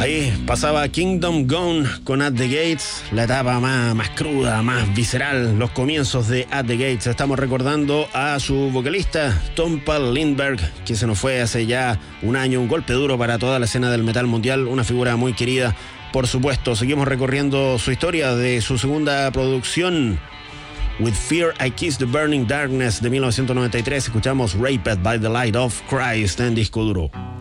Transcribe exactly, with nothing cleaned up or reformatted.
Ahí pasaba Kingdom Gone con At the Gates, la etapa más, más cruda, más visceral, los comienzos de At the Gates. Estamos recordando a su vocalista, Tompa Lindberg, que se nos fue hace ya un año, un golpe duro para toda la escena del metal mundial, una figura muy querida, por supuesto. Seguimos recorriendo su historia de su segunda producción, With Fear I Kiss the Burning Darkness de mil novecientos noventa y tres. Escuchamos Raped by the Light of Christ en disco duro.